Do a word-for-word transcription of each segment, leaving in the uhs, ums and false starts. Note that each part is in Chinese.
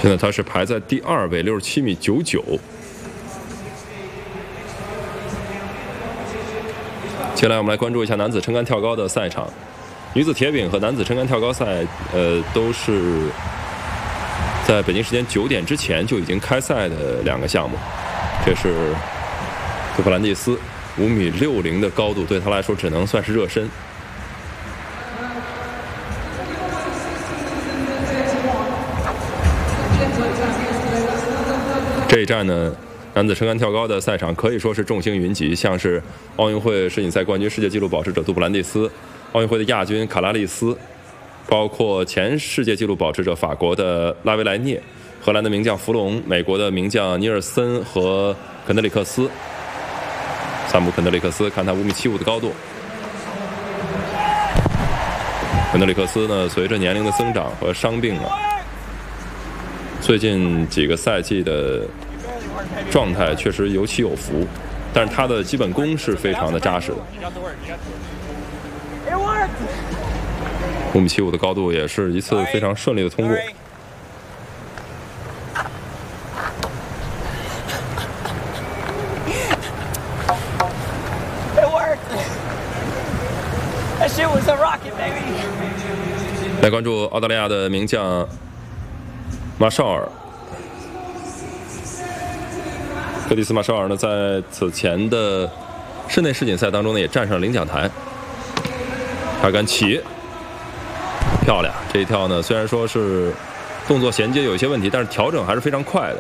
现在他是排在第二位，六十七米九九。接下来我们来关注一下男子撑杆跳高的赛场，女子铁饼和男子撑杆跳高赛，呃，都是在北京时间九点之前就已经开赛的两个项目。这是杜普兰蒂斯五米六零的高度，对他来说只能算是热身。这一站呢，男子撑杆跳高的赛场可以说是众星云集，像是奥运会世锦赛冠军、世界纪录保持者杜普兰蒂斯，奥运会的亚军卡拉利斯，包括前世界纪录保持者法国的拉维莱涅，荷兰的名将弗隆，美国的名将尼尔森和肯德里克斯。萨姆肯德里克斯，看他五米七五的高度。肯德里克斯呢，随着年龄的增长和伤病啊，最近几个赛季的状态确实有起有伏，但是他的基本功是非常的扎实的。五米七五的高度也是一次非常顺利的通过。来关注澳大利亚的名将马绍尔。克里斯马绍尔呢，在此前的室内世锦赛当中呢，也站上了领奖台。他敢起，漂亮！这一跳呢，虽然说是动作衔接有一些问题，但是调整还是非常快的。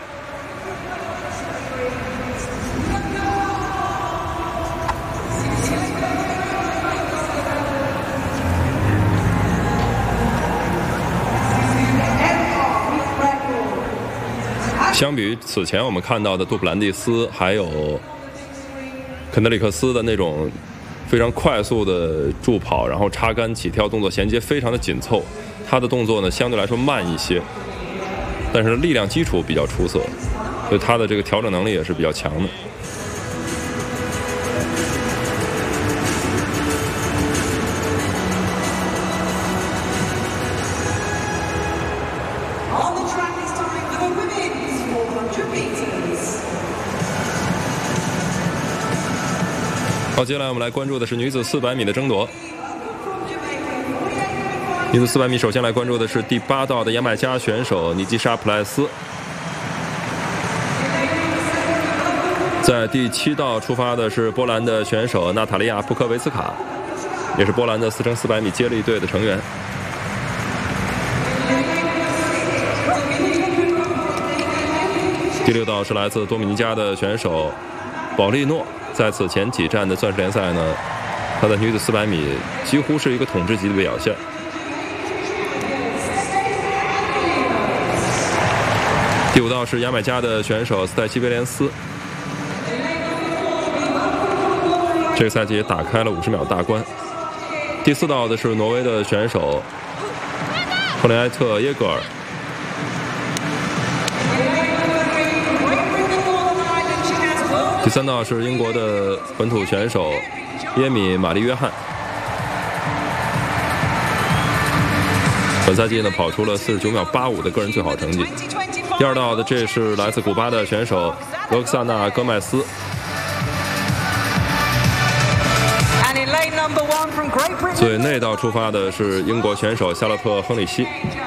相比于此前我们看到的杜普兰蒂斯还有肯德里克斯的那种非常快速的助跑，然后插杆起跳动作衔接非常的紧凑，他的动作呢相对来说慢一些，但是力量基础比较出色，所以他的这个调整能力也是比较强的。好，接下来我们来关注的是女子四百米的争夺。女子四百米，首先来关注的是第八道的牙买加选手尼基莎·普莱斯。在第七道出发的是波兰的选手娜塔莉亚·布科维茨卡，也是波兰的四乘四百米接力队的成员。第六道是来自多米尼加的选手保利诺。在此前几站的钻石联赛呢，她的女子四百米几乎是一个统治级的表现。第五道是牙买加的选手斯泰西·威廉斯，这个赛季也打开了五十秒大关。第四道的是挪威的选手赫林埃特·耶格尔。第三道是英国的本土选手耶米·玛丽·约翰，本赛季呢跑出了四十九秒八五的个人最好成绩。第二道的这是来自古巴的选手罗克萨纳·戈麦斯。所以内道出发的是英国选手夏洛特·亨利希。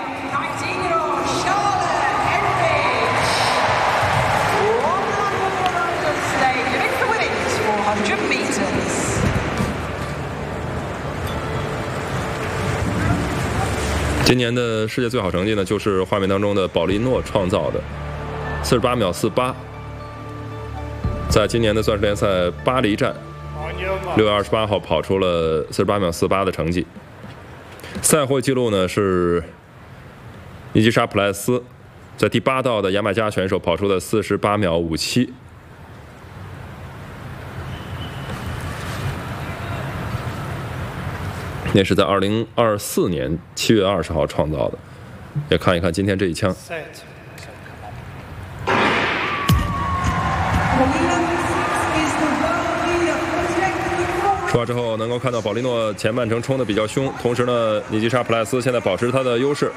今年的世界最好成绩呢，就是画面当中的保利诺创造的四十八秒四八，在今年的钻石联赛巴黎站六月二十八号跑出了四十八秒四八的成绩。赛会纪录呢是尼基莎·普莱斯在第八道的牙买加选手跑出的四十八秒五七。那是在二零二四年七月二十号创造的，也看一看今天这一枪。出发之后能够看到保利诺前半程冲得比较凶，同时呢，尼基莎·普莱斯现在保持他的优势。